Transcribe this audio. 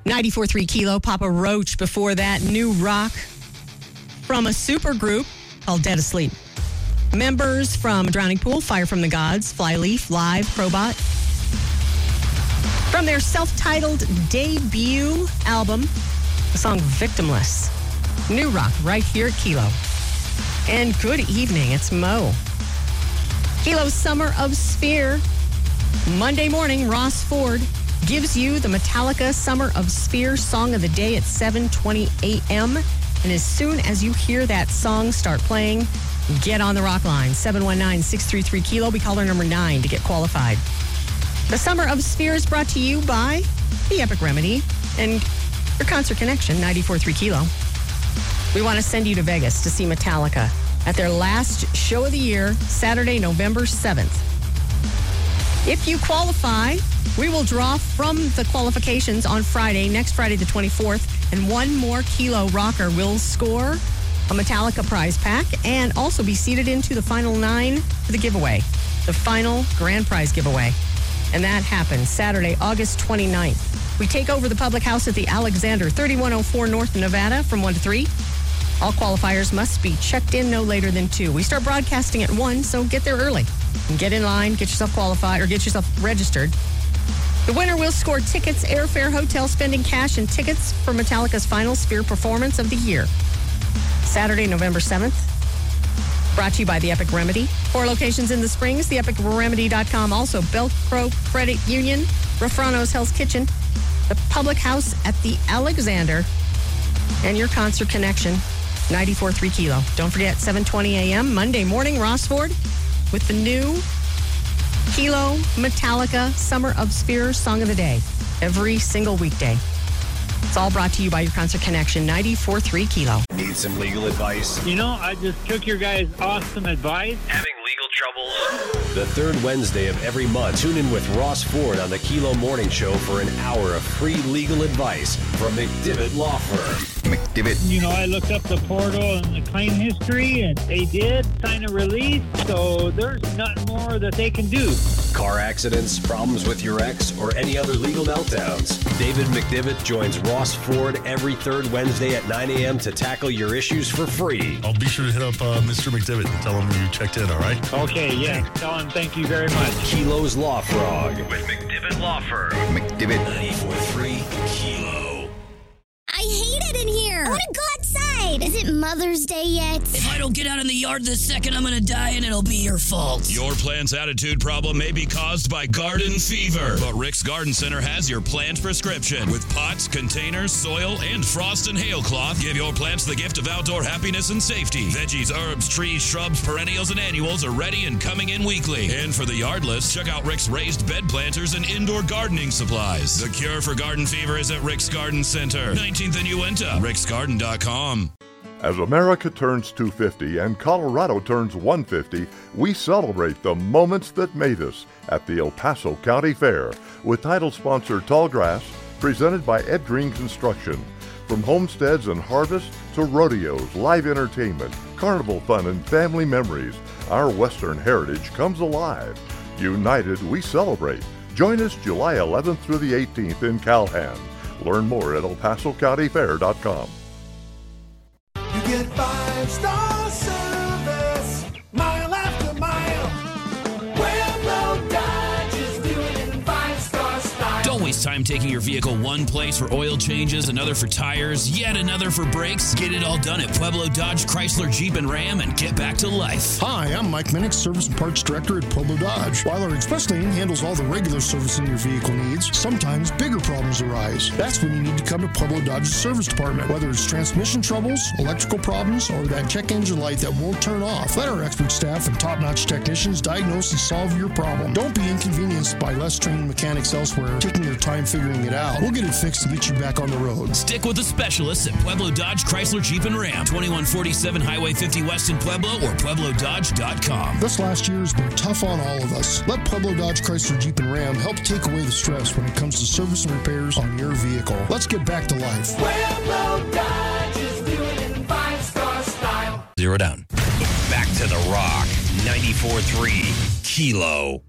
94.3 Kilo, Papa Roach. Before that, new rock from a super group called Dead Asleep. Members from Drowning Pool, Fire from the Gods, Flyleaf, Live, Probot. From their self-titled debut album, the song Victimless. New rock right here at Kilo. And good evening, it's Mo. Kilo's Summer of Sphere. Monday morning, Ross Ford gives you the Metallica Summer of Sphere Song of the Day at 7:20 a.m. And as soon as you hear that song start playing, get on the rock line. 719-633-KILO. Be caller number 9 to get qualified. The Summer of Sphere is brought to you by The Epic Remedy and your Concert Connection, 94.3 Kilo. We want to send you to Vegas to see Metallica at their last show of the year, Saturday, November 7th. If you qualify, we will draw from the qualifications on Friday, next Friday the 24th, and one more Kilo rocker will score a Metallica prize pack and also be seated into the final 9 for the giveaway, the final grand prize giveaway. And that happens Saturday, August 29th. We take over the public house at the Alexander, 3104 North Nevada from 1 to 3. All qualifiers must be checked in no later than 2. We start broadcasting at 1, so get there early. And get in line, get yourself qualified, or get yourself registered. The winner will score tickets, airfare, hotel spending, cash, and tickets for Metallica's final Sphere performance of the year. Saturday, November 7th. Brought to you by The Epic Remedy. 4 locations in the Springs, theepicremedy.com. Also, Belcro Credit Union, Refrano's Hell's Kitchen, the Public House at the Alexander, and your Concert Connection, 94.3 Kilo. Don't forget, 7:20 a.m. Monday morning, Ross Ford with the new Kilo Metallica Summer of Sphere Song of the Day every single weekday. It's all brought to you by your Concert Connection, 94.3 Kilo. Need some legal advice? You know, I just took your guys' awesome advice. Having legal troubles? The third Wednesday of every month, tune in with Ross Ford on the Kilo Morning Show for an hour of free legal advice from McDivitt Law Firm. McDivitt. You know, I looked up the portal and the claim history, and they did sign a release, so there's nothing more that they can do. Car accidents, problems with your ex, or any other legal meltdowns. David McDivitt joins Ross Ford every third Wednesday at 9 a.m. to tackle your issues for free. I'll be sure to hit up Mr. McDivitt and tell him you checked in, all right? Okay, yeah. Tell him thank you very much. Kilo's Law Frog with McDivitt Law Firm. McDivitt 94.3 Kilo. I hate it in here. I want to go outside. Is it Mother's Day yet? If I don't get out in the yard this second, I'm going to die and it'll be your fault. Your plant's attitude problem may be caused by garden fever, but Rick's Garden Center has your plant prescription. With pots, containers, soil, and frost and hail cloth, give your plants the gift of outdoor happiness and safety. Veggies, herbs, trees, shrubs, perennials, and annuals are ready and coming in weekly. And for the yardless, check out Rick's raised bed planters and indoor gardening supplies. The cure for garden fever is at Rick's Garden Center, 19th and Uinta, ricksgarden.com. As America turns 250 and Colorado turns 150, we celebrate the moments that made us at the El Paso County Fair with title sponsor Tallgrass, presented by Ed Green Construction. From homesteads and harvest to rodeos, live entertainment, carnival fun, and family memories, our Western heritage comes alive. United, we celebrate. Join us July 11th through the 18th in Calhan. Learn more at elpasocountyfair.com. You get 5-star service, mile after mile. Pueblo Dodge is doing it in 5-star style. Don't waste time taking your vehicle one place for oil changes, another for tires, yet another for brakes. Get it all done at Pueblo Dodge, Chrysler, Jeep, and Ram and get back to life. Hi, I'm Mike Minnick, Service and Parts Director at Pueblo Dodge. While our express lane handles all the regular servicing your vehicle needs, sometimes bigger problems arise. That's when you need to come to Pueblo Dodge's service department. Whether it's transmission troubles, electrical problems, or that check engine light that won't turn off, let our expert staff and top-notch technicians diagnose and solve your problem. Don't be inconvenienced by less trained mechanics elsewhere, taking your time figuring it out. We'll get it fixed and get you back on the road. Stick with the specialists at Pueblo Dodge, Chrysler, Jeep, and Ram. 2147 Highway 50 West in Pueblo or PuebloDodge.com. This last year has been tough on all of us. Let Pueblo Dodge, Chrysler, Jeep, and Ram help take away the stress when it comes to service and repairs on your vehicle. Let's get back to life. Pueblo Dodge is doing it in 5-star style. Zero down. Back to the Rock, 94.3 Kilo.